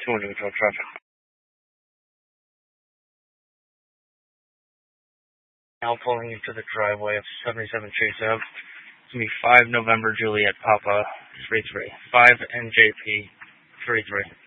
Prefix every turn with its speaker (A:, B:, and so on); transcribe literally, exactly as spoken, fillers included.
A: two individual traffic. Now pulling into the driveway of seventy-seven Chase Ave. It's going to be five November Juliet Papa three three. five N J P three three.